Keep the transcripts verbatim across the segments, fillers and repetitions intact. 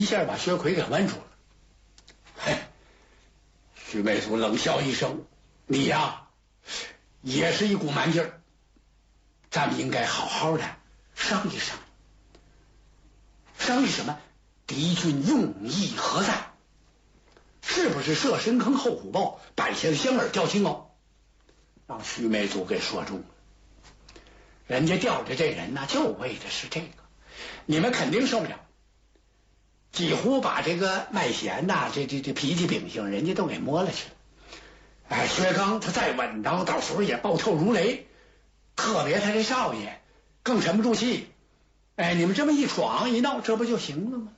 一下把薛奎给问住了。嘿，徐美祖冷笑一声：“你呀，也是一股蛮劲儿，咱们应该好好的商议商议。商议什么？敌军用意何在？是不是设深坑后虎豹，摆下了香饵钓青鳌？”让徐美祖给说中了。人家钓的这人呢，就为的是这个，你们肯定受不了。几乎把这个麦贤呐，这这这脾气秉性，人家都给摸了去了。哎，薛刚他再稳当，到时候也暴跳如雷。特别他这少爷更沉不住气。哎，你们这么一闯一闹，这不就行了吗？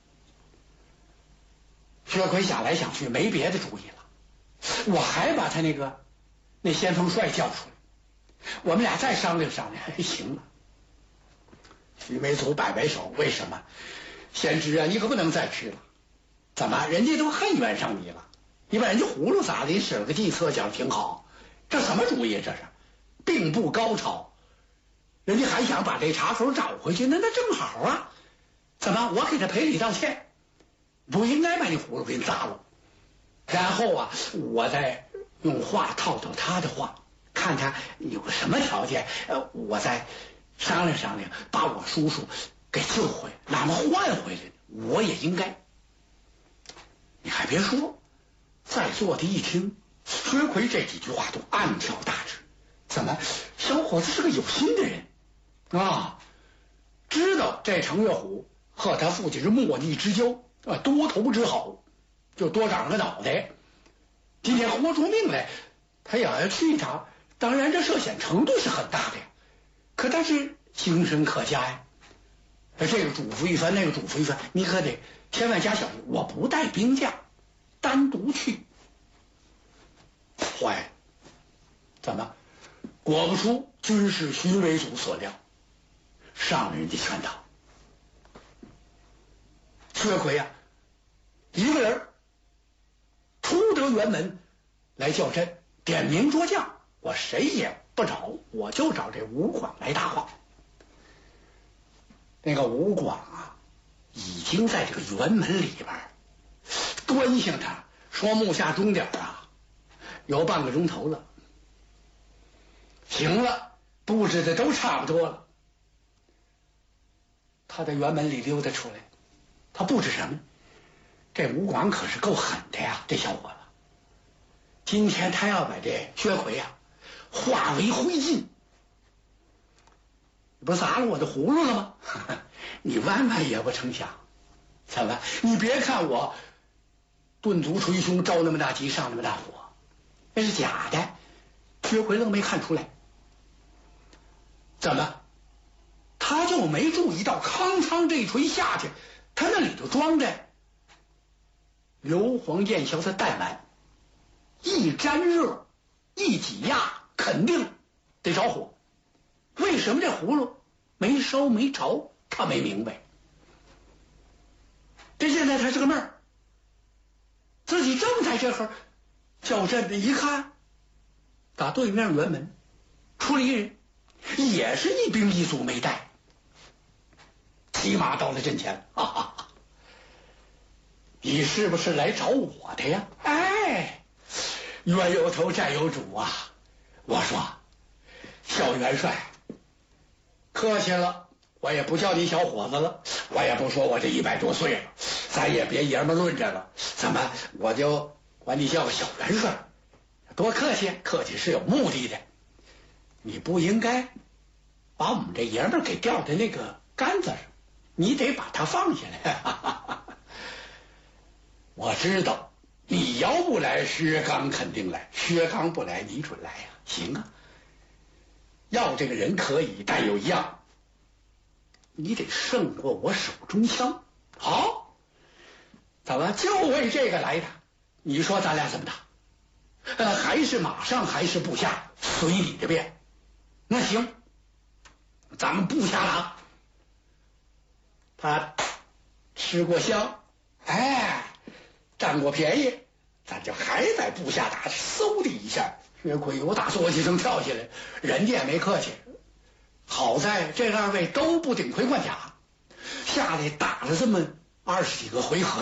薛奎想来想去，没别的主意了，我还把他那个那先锋帅叫出来，我们俩再商量商量。行了。徐美祖摆摆手，为什么？贤侄啊，你可不能再去了。怎么？人家都恨冤上你了？你把人家葫芦撒的，你使了个计策，讲挺好。这什么主意？这是并不高超。人家还想把这茶口找回去，那那正好啊。怎么？我给他赔礼道歉，不应该把你葫芦给你砸了。然后啊，我再用话套套他的话，看他有什么条件，呃，我再商量商量，把我叔叔给救回，哪么换回来，我也应该。你还别说，在座的一听薛奎这几句话，都暗跳大指。怎么，小伙子是个有心的人啊？知道这程月虎和他父亲是莫逆之交啊，多头之好，就多长个脑袋。今天豁出命来，他也要去一趟。当然，这涉险程度是很大的呀，可但是精神可嘉呀。这个嘱咐一番，那个嘱咐一番，你可得千万加小心。我不带兵将，单独去。坏了，怎么？果不出军师徐美祖所料，上了人家圈套。薛奎啊，一个人出得辕门来叫阵，点名捉将，我谁也不找，我就找这吴广来搭话。那个吴广啊，已经在这个辕门里边端详他，说目下钟点啊，有半个钟头了。行了，布置的都差不多了。他在辕门里溜达出来，他布置什么？这吴广可是够狠的呀，这小伙子。今天他要把这薛奎啊化为灰烬。你不砸了我的葫芦了吗？你万万也不成想。怎么？你别看我顿足捶胸，着那么大急，上那么大火，那是假的。薛奎愣没看出来。怎么？他就没注意到康仓这一锤下去，他那里头装着硫磺焰硝的弹丸，一沾热一挤压，肯定得着火。为什么这葫芦没烧没着？他没明白。这现在他是个闷儿，自己正在这会儿叫阵的，一看打对面辕门出了一人，也是一兵一卒没带，骑马到了阵前。哈哈哈，你是不是来找我的呀？哎，冤有头债有主啊！我说，小元帅，客气了，我也不叫你小伙子了，我也不说我这一百多岁了，咱也别爷们论着了。怎么，我就管你叫个小元帅，多客气，客气是有目的的。你不应该把我们这爷们给吊在那个杆子上，你得把它放下来。我知道你要不来，薛刚肯定来；薛刚不来，你准来呀。行啊，要这个人可以，但有一样，你得胜过我手中枪。好，怎么就为这个来的？你说咱俩怎么打？呃，还是马上，还是部下，随你的便。那行，咱们部下打。他吃过香，哎，占过便宜，咱就还在部下打。嗖的一下，薛奎有打坐起声跳起来，人家也没客气。好在这二位都不顶盔贯甲，下来打了这么二十几个回合。